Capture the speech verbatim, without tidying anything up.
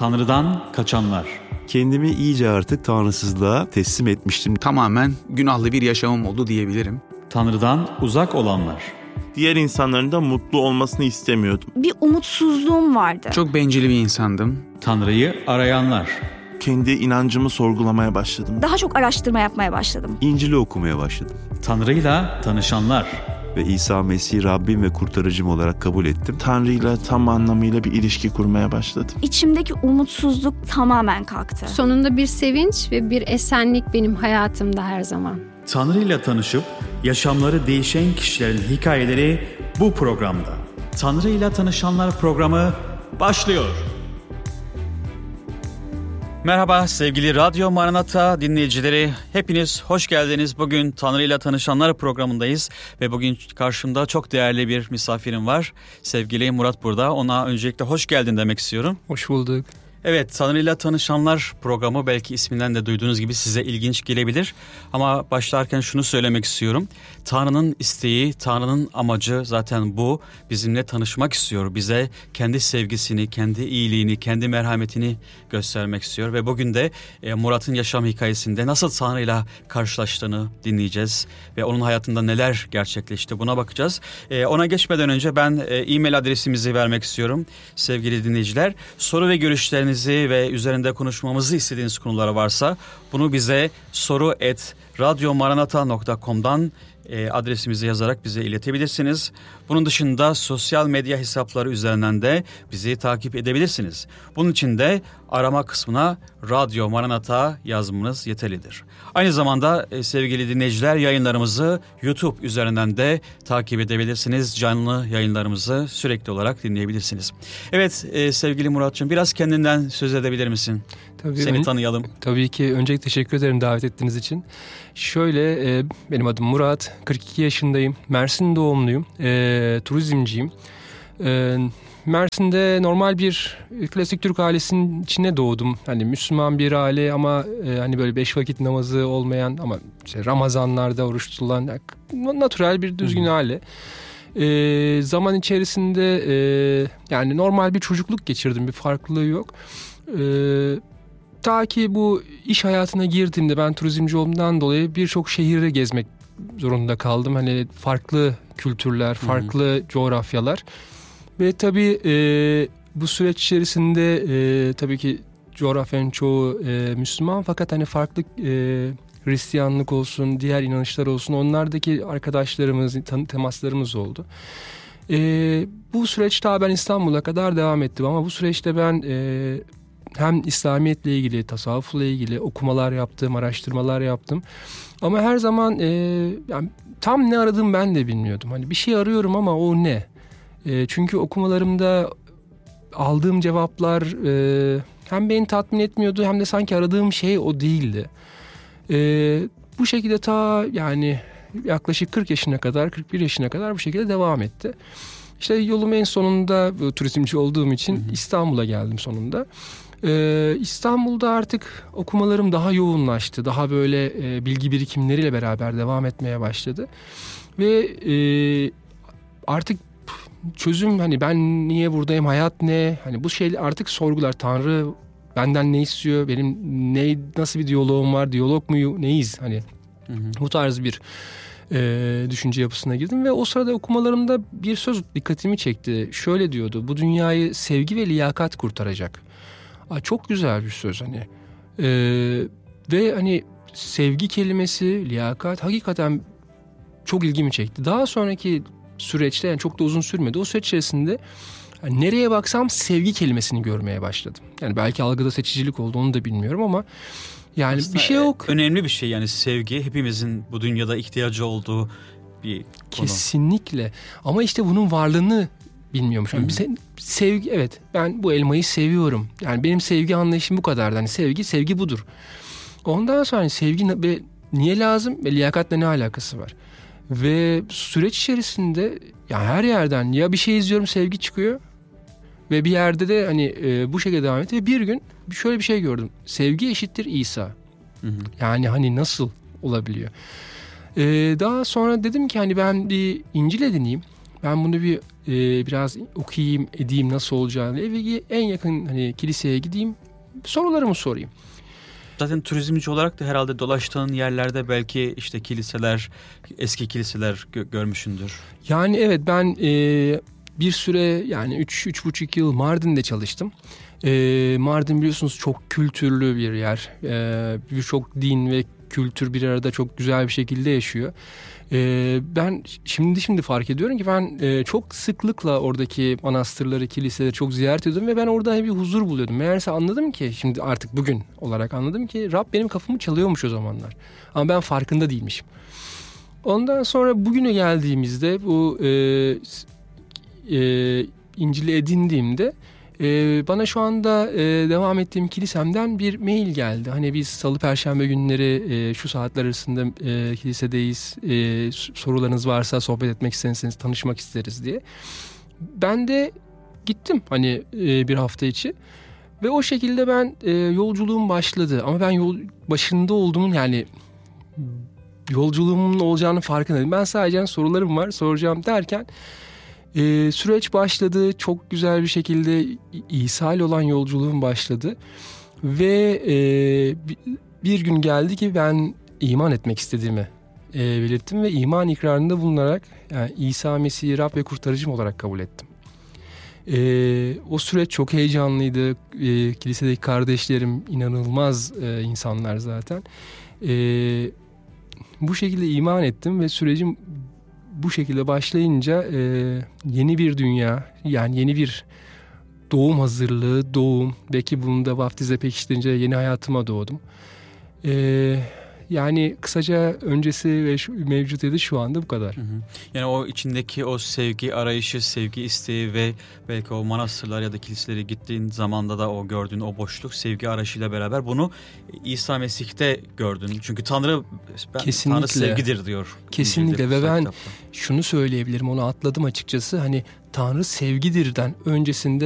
Tanrı'dan kaçanlar. Kendimi iyice artık tanrısızlığa teslim etmiştim. Tamamen günahlı bir yaşamım oldu diyebilirim. Tanrı'dan uzak olanlar. Diğer insanların da mutlu olmasını istemiyordum. Bir umutsuzluğum vardı. Çok bencil bir insandım. Tanrı'yı arayanlar. Kendi inancımı sorgulamaya başladım. Daha çok araştırma yapmaya başladım. İncil'i okumaya başladım. Tanrı'yla tanışanlar. Ve İsa Mesih'i Rabbim ve kurtarıcım olarak kabul ettim. Tanrı'yla tam anlamıyla bir ilişki kurmaya başladım. İçimdeki umutsuzluk tamamen kalktı. Sonunda bir sevinç ve bir esenlik benim hayatımda her zaman. Tanrı'yla tanışıp yaşamları değişen kişilerin hikayeleri bu programda. Tanrı'yla tanışanlar programı başlıyor. Merhaba sevgili Radyo Maranata dinleyicileri, hepiniz hoş geldiniz. Bugün Tanrı'yla Tanışanlar programındayız ve bugün karşımda çok değerli bir misafirim var. Sevgili Murat burada, ona öncelikle hoş geldin demek istiyorum. Hoş bulduk. Evet, Tanrı'yla Tanışanlar programı belki isminden de duyduğunuz gibi size ilginç gelebilir. Ama başlarken şunu söylemek istiyorum. Tanrı'nın isteği, Tanrı'nın amacı zaten bu. Bizimle tanışmak istiyor. Bize kendi sevgisini, kendi iyiliğini, kendi merhametini göstermek istiyor. Ve bugün de e, Murat'ın yaşam hikayesinde nasıl Tanrı'yla karşılaştığını dinleyeceğiz. Ve onun hayatında neler gerçekleşti buna bakacağız. E, ona geçmeden önce ben e, e-mail adresimizi vermek istiyorum. Sevgili dinleyiciler, soru ve görüşlerinizi ve üzerinde konuşmamızı istediğiniz konular varsa bunu bize soru et radyomaranata nokta com'dan e, adresimizi yazarak bize iletebilirsiniz. Bunun dışında sosyal medya hesapları üzerinden de bizi takip edebilirsiniz. Bunun için de arama kısmına Radyo Maranata yazmanız yeterlidir. Aynı zamanda e, sevgili dinleyiciler, yayınlarımızı YouTube üzerinden de takip edebilirsiniz. Canlı yayınlarımızı sürekli olarak dinleyebilirsiniz. Evet e, sevgili Murat'cığım, biraz kendinden söz edebilir misin? Tabii, Seni ön- tanıyalım. Tabii ki. Öncelikle teşekkür ederim davet ettiğiniz için. Şöyle, e, benim adım Murat, kırk iki yaşındayım. Mersin doğumluyum, e, turizmciyim. E, Mersin'de normal bir klasik Türk ailesinin içine doğdum. Hani Müslüman bir aile ama e, hani böyle beş vakit namazı olmayan ama işte Ramazanlarda oruç tutulan natürel bir düzgün Hı-hı. aile. E, zaman içerisinde e, yani normal bir çocukluk geçirdim, bir farklılığı yok. E, ta ki bu iş hayatına girdiğimde, ben turizmci olduğumdan dolayı birçok şehirde gezmek zorunda kaldım. Hani farklı kültürler, farklı Hı-hı. coğrafyalar. Ve tabii e, bu süreç içerisinde e, tabii ki coğrafyanın çoğu e, Müslüman, fakat hani farklı e, Hristiyanlık olsun, diğer inanışlar olsun, onlardaki arkadaşlarımız, temaslarımız oldu. E, bu süreç daha ben İstanbul'a kadar devam ettim ama bu süreçte ben e, hem İslamiyetle ilgili, tasavvufla ilgili okumalar yaptım, araştırmalar yaptım. Ama her zaman e, yani tam ne aradığımı ben de bilmiyordum. Hani bir şey arıyorum ama o ne? E, çünkü okumalarımda aldığım cevaplar e, hem beni tatmin etmiyordu hem de sanki aradığım şey o değildi. E, bu şekilde ta yani yaklaşık kırk yaşına kadar, kırk bir yaşına kadar bu şekilde devam etti. İşte yolum en sonunda, turizmci olduğum için, hı hı. İstanbul'a geldim sonunda. Ee, İstanbul'da artık okumalarım daha yoğunlaştı. Daha böyle e, bilgi birikimleriyle beraber devam etmeye başladı. Ve e, artık çözüm, hani ben niye buradayım, hayat ne? Hani bu şey artık sorgular. Tanrı benden ne istiyor? Benim ne, nasıl bir diyaloğum var? Diyalog mu, neyiz? Hani hı hı. bu tarz bir e, düşünce yapısına girdim ve o sırada okumalarımda bir söz dikkatimi çekti. Şöyle diyordu: bu dünyayı sevgi ve liyakat kurtaracak. Aa, çok güzel bir söz hani. Ee, ve hani sevgi kelimesi, liyakat hakikaten çok ilgimi çekti. Daha sonraki süreçte, yani çok da uzun sürmedi, o süreç içerisinde yani nereye baksam sevgi kelimesini görmeye başladım. Yani belki algıda seçicilik oldu, onu da bilmiyorum ama yani aslında bir şey yok. Önemli bir şey yani sevgi, hepimizin bu dünyada ihtiyacı olduğu bir konu. Kesinlikle. Ama işte bunun varlığını bilmiyormuş. Yani bize sevgi, evet, ben bu elmayı seviyorum. Yani benim sevgi anlayışım bu kadardı. Hani sevgi, sevgi budur. Ondan sonra hani sevgi ve niye lazım ve liyakatla ne alakası var? Ve süreç içerisinde ya her yerden ya bir şey izliyorum, sevgi çıkıyor ve bir yerde de hani e, bu şekilde devam etti ve bir gün şöyle bir şey gördüm. Sevgi eşittir İsa. Hı hı. Yani hani nasıl olabiliyor? Ee, daha sonra dedim ki hani ben bir İncil'e dinleyeyim. Ben bunu bir e, biraz okuyayım, edeyim nasıl olacağını ve en yakın hani kiliseye gideyim, sorularımı sorayım. Zaten turizmci olarak da herhalde dolaştığın yerlerde belki işte kiliseler, eski kiliseler gö- görmüşsündür. Yani evet, ben e, bir süre yani üç üç buçuk yıl Mardin'de çalıştım. E, Mardin biliyorsunuz çok kültürlü bir yer. E, birçok din ve kültür bir arada çok güzel bir şekilde yaşıyor. E, ben şimdi şimdi fark ediyorum ki ben e, çok sıklıkla oradaki manastırları, kiliseleri çok ziyaret ediyordum ve ben orada bir huzur buluyordum. Meğerse anladım ki, şimdi artık bugün olarak anladım ki Rab benim kafamı çalıyormuş o zamanlar. Ama ben farkında değilmişim. Ondan sonra bugüne geldiğimizde bu e, e, İncil'i edindiğimde e, bana şu anda e, devam ettiğim kilisemden bir mail geldi. Hani biz salı perşembe günleri e, şu saatler arasında e, kilisedeyiz. E, sorularınız varsa, sohbet etmek isterseniz tanışmak isteriz diye. Ben de gittim hani e, bir hafta içi. Ve o şekilde ben e, yolculuğum başladı. Ama ben yol başında olduğumun, yani yolculuğumun olacağını farkındaydım. Ben sadece sorularım var, soracağım derken e, süreç başladı. Çok güzel bir şekilde İsa ile olan yolculuğum başladı. Ve e, bir gün geldi ki ben iman etmek istediğimi e, belirttim ve iman ikrarında bulunarak yani İsa Mesih'i Rab ve kurtarıcım olarak kabul ettim. Ee, o süreç çok heyecanlıydı. Ee, kilisedeki kardeşlerim inanılmaz e, insanlar zaten. Ee, bu şekilde iman ettim ve sürecim bu şekilde başlayınca e, yeni bir dünya, yani yeni bir doğum hazırlığı, doğum. Belki bunu da vaftize pekiştirince yeni hayatıma doğdum. Ee, Yani kısaca öncesi ve şu, mevcutiyeti şu anda bu kadar. Hı hı. Yani o içindeki o sevgi arayışı, sevgi isteği ve belki o manastırlar ya da kiliselere gittiğin zamanda da o gördüğün o boşluk, sevgi arayışıyla beraber bunu İsa Mesih'te gördün. Çünkü Tanrı, ben, Kesinlikle. Tanrı sevgidir diyor. Kesinlikle ve ben kitapta. şunu söyleyebilirim, onu atladım açıkçası. Hani Tanrı sevgidirden öncesinde